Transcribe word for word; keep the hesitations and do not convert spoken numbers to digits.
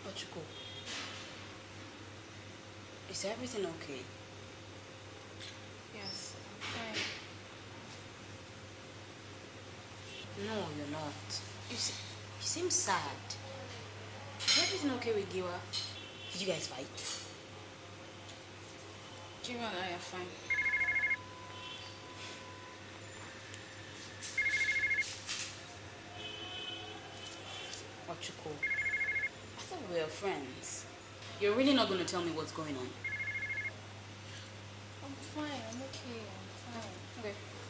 Ochuko, is everything okay? Yes, I'm fine. No, you're not. You, see, you seem sad. Is everything okay with Giwa? Did you guys fight? Giwa and I are fine. Ochuko, I thought we were friends. You're really not going to tell me what's going on? I'm fine, I'm okay, I'm fine. Okay.